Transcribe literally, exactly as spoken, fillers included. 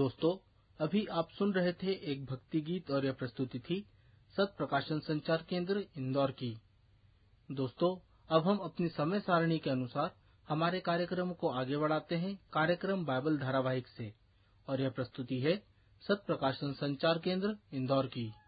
दोस्तों, अभी आप सुन रहे थे एक भक्ति गीत और यह प्रस्तुति थी सत प्रकाशन संचार केंद्र इंदौर की। दोस्तों, अब हम अपनी समय सारणी के अनुसार हमारे कार्यक्रम को आगे बढ़ाते हैं कार्यक्रम बाइबल धारावाहिक से, और यह प्रस्तुति है सत प्रकाशन संचार केंद्र इंदौर की।